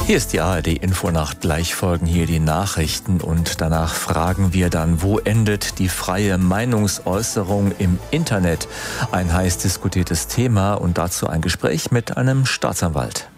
Hier ist die ARD-Infonacht, gleich folgen hier die Nachrichten und danach fragen wir dann, wo endet die freie Meinungsäußerung im Internet? Ein heiß diskutiertes Thema und dazu ein Gespräch mit einem Staatsanwalt.